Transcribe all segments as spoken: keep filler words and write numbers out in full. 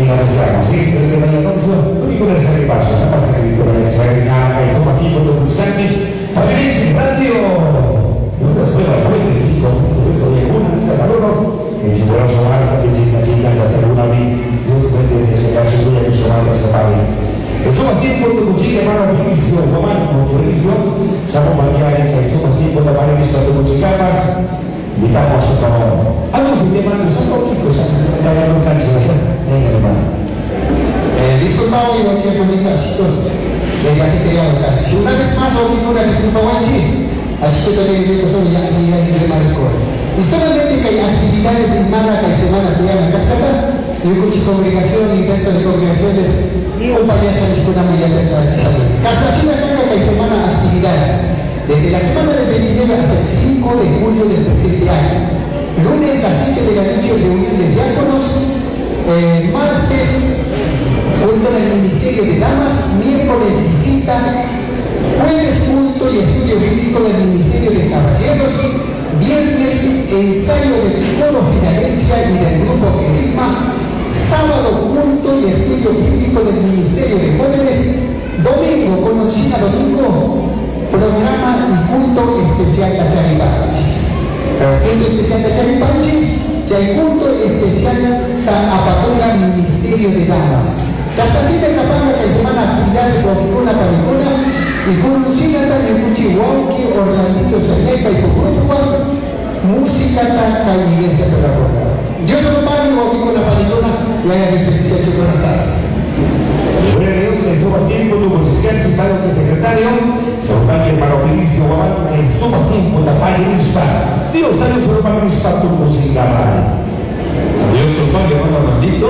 Finalizzamo, sì, questo è il nostro, tutti con essere ripasso, a parte che dico che c'è in casa, insomma, chi con due scansi, amici, radio, una scuola, poi sì, questo è una, questa è loro, e ci vorrà suonare, che ci immagina, già per una vita, giusto per dire se faccio due, che suonare, se fare. Insomma, tempo di cucina, mano benissimo, domani molto benissimo, siamo mangiare, insomma, tempo da fare visto la musicata, diciamo a sottomodo. Allora, si chiama un sacco di cose, da la canzone, Eh, disculpado y no quiero comunicación desde aquí te llamo acá. Si una vez más o una disculpa allí, así que también digo solo ya y ya y remarco. Y solamente que hay actividades de semana que semana que llaman cascada, y un coche de congregación y resto de congregaciones y un payaso de una muy aceptada. Casa así una carga que hay semana actividades. Desde la semana del veintinueve hasta el cinco de julio del presente año. Lunes a las siete de la noche reunión de diáconos. Eh, martes, culto del Ministerio de Damas, miércoles visita, jueves culto y estudio bíblico del Ministerio de Caballeros, viernes ensayo del coro Filadelfia y del grupo Querigma, sábado culto y estudio bíblico del Ministerio de Jóvenes, domingo, conocida domingo, programa y culto especial de Charipachi. Culto especial de Charipachi, ya hay culto especial a Apatona Ministerio de Damas. Hasta así de capanga que semana actividades o una panicona y con música de Muchihuauqui, Orlandito Cerneca y Pucurupua, música tanta iglesia pedagógica. Dios lo pague con la panicona y haya desperdiciado buenas tardes. Gloria a Dios, en su tiempo tuvo asistencia y padre secretario, se opaque para obedecer o en su tiempo la padre Ispa. Dios dale su hermano Ispa tu música. Dios su padre, hermano bendito,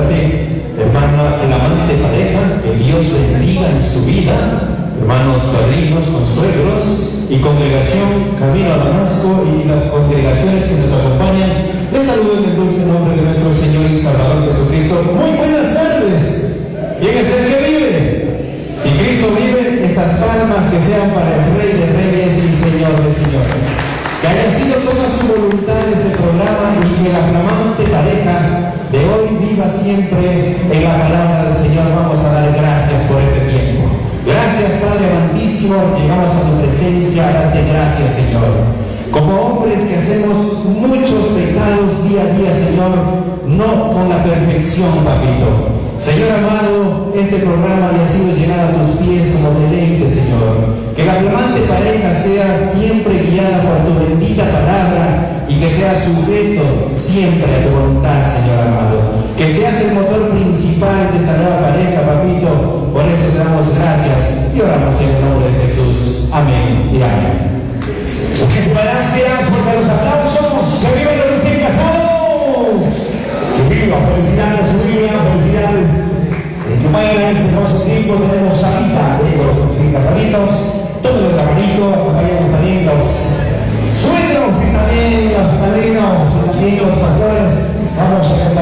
hermana, el amante pareja, que Dios bendiga en su vida, hermanos padrinos, consuegros y congregación Camino a Damasco y las congregaciones que nos acompañan. Les saludo en el dulce nombre de nuestro Señor y Salvador Jesucristo. Muy buenas tardes. ¿Quién es el que vive? Si Cristo vive, esas palmas que sean para el Rey de Reyes y Señor de Señores. Que haya sido toda su voluntad este programa y que la flamante pareja de hoy viva siempre en la palabra del Señor. Vamos a dar gracias por este tiempo. Gracias, Padre amantísimo, llegamos a tu presencia a darte gracias, Señor. Como hombres que hacemos muchos pecados día a día, Señor, no con la perfección, papito. Señor amado, este programa ya ha sido llegado a tus pies como deleite, Señor. Que la flamante pareja sea siempre guiada por tu bendita palabra y que sea sujeto siempre a tu voluntad, Señor amado. Que seas el motor principal de esta nueva pareja, papito. Por eso te damos gracias y oramos en el nombre de Jesús. Amén y amén. Muchísimas gracias por los aplausos. ¡Que vivan los recién casados! ¡Que viva! ¡Felicidades, su vida! ¡Felicidades! En mañana, en este hermoso tiempo, tenemos salita de los recién casaditos. Todo el camarito, acompañamos también los suegros y también los padrinos y también los pastores. Vamos a acompañar